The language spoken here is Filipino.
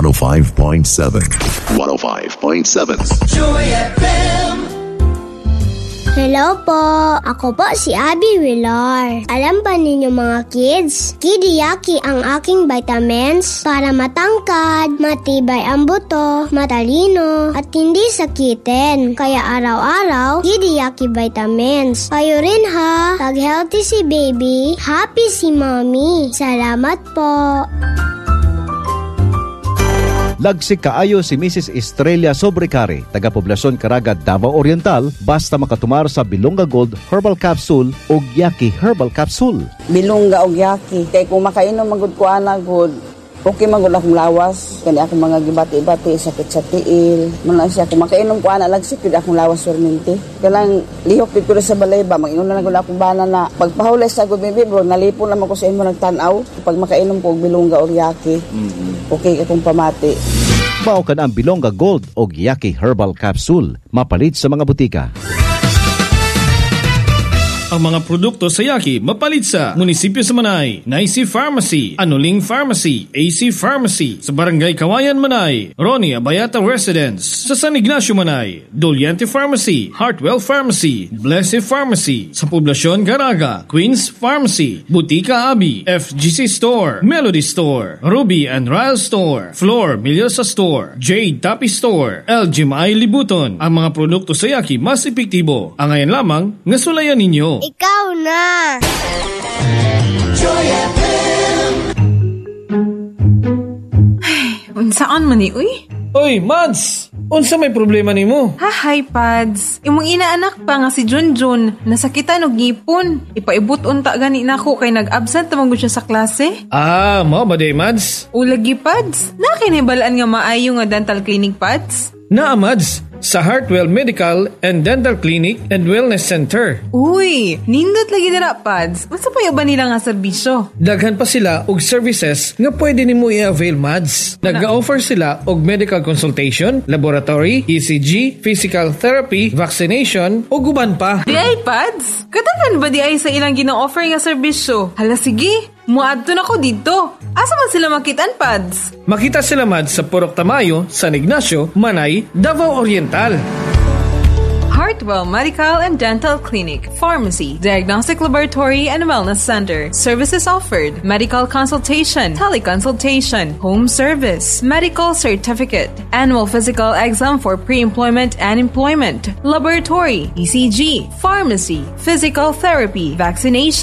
105.7. 105.7. Joy FM. Hello po! Ako po si Abby Villar. Alam ba ninyo mga kids? Kidiyaki ang aking vitamins para matangkad, matibay ang buto, matalino, at hindi sakitin. Kaya araw-araw, Kidiyaki vitamins. Kayo rin ha! Pag-healthy si baby, happy si mommy. Salamat po! Lagsik kaayo si Mrs. Estrella Sobrecari, taga-poblasyon Caraga, Davao Oriental, basta makatumar sa Bilonga Gold Herbal Capsule o Yaki Herbal Capsule. Bilonga o Yaki. Kaya kung makainom magud ko ana good, okay magud akong lawas. Kani akong mga gibati-bati, sakit sa tiil. Muna siya, kung makainom ko ana lagsik yun akong lawas surminti. Kanang lihok dito sa balay ba, mag-inom na lang akong bana na pagpahulay sa good baby bro, nalipon naman ko sa imo nagtanaw. Pag makainom ko og Bilonga o Yaki, okay akong pamati. Mao ka na ang Bilonga Gold o Yaki Herbal Capsule, mapalit sa mga butika. Ang mga produkto sa Yaki mapalit sa Munisipyo sa Manay, Naisi Pharmacy, Anuling Pharmacy, AC Pharmacy, sa Barangay Kawayan Manay, Ronnie Abayata Residence, sa San Ignacio Manay, Doliente Pharmacy, Hartwell Pharmacy, Blessed Pharmacy, sa Poblasyon Caraga, Queens Pharmacy, Butika Abi, FGC Store, Melody Store, Ruby and Ryle Store, Flor Milyosa Store, Jade Tapi Store, LGMI Libuton. Ang mga produkto sa Yaki mas epektibo. Ang ngayon lamang, ngasulayan ninyo. Ikaw na! Joy FM. Unsaan man ni, uy? Oy, Mads! Unsa may problema nimo? Hi, Pads. Imong inaanak pa nga si Junjun, nasakitan og ngipon. Ipaibot unta gani nako kay nag-absent naman gud siya sa klase. Mao ba day, Mads? O lagi, Pads. Nakinibalaan nga maayo nga dental clinic, Pads? Naa, Mads, sa Hartwell Medical and Dental Clinic and Wellness Center. Uy, nindot lagi dira, Pads. Unsa pa ba nila nga serbisyo? Daghan pa sila og services nga pwede nimo i-avail, Mads. Nag-offer sila og medical consultation, laboratory, ECG, physical therapy, vaccination, o guban pa. Di ay, Pads? Katagan ba di ay sa ilang gina-offer nga serbisyo? Hala, sige. Muadto na ko dito. Asa man sila makitaan, Pads? Makita sila, Mads, sa Purok Tamayo, San Ignacio, Manay, Davao Oriental. Hartwell Medical and Dental Clinic, Pharmacy, Diagnostic Laboratory and Wellness Center. Services offered: medical consultation, teleconsultation, home service, medical certificate, annual physical exam for pre-employment and employment, laboratory, ECG, pharmacy, physical therapy, vaccination.